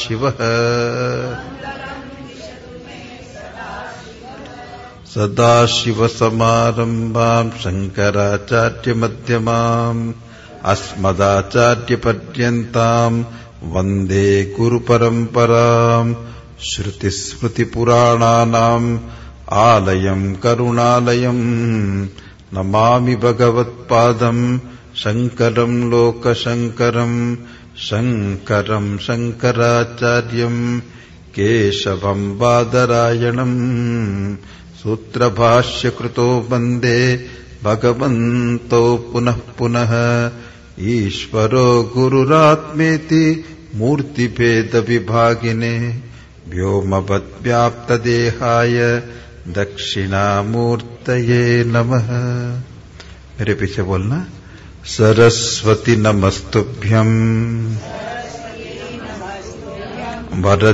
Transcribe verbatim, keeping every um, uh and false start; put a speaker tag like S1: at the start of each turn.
S1: శివః సదాశివసమారంభాం శంకరాచార్యమధ్యమాం అస్మదాచార్యపర్యంతాం వందే గురుపరంపరాం. శృతిస్మృతిపురాణానాం ఆలయం కరుణాలయం నమామి భగవత్పాదం శంకరం లోకశంకరం. శంకరం శంకరాచార్యం కేశవం బాదరాయణం సూత్రభాష్యకృతో వందే భగవంతో పునః పునః. ఈశ్వరో గురురాత్మేతి మూర్తిభేద విభాగినే వ్యోమవద్వ్యాప్తదేహాయ దక్షిణామూర్తయే నమః. मेरे पीछे बोलना. सरस्वती नमस्तुभ्यं वरद